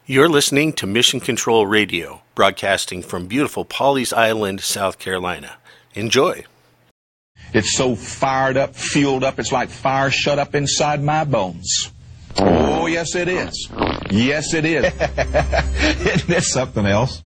You're listening to Mission Control Radio, broadcasting from beautiful Pawleys Island, South Carolina. Enjoy. It's so fired up, fueled up, it's like fire shut up inside my bones. Oh, yes, it is. Yes, it is. Isn't this something else?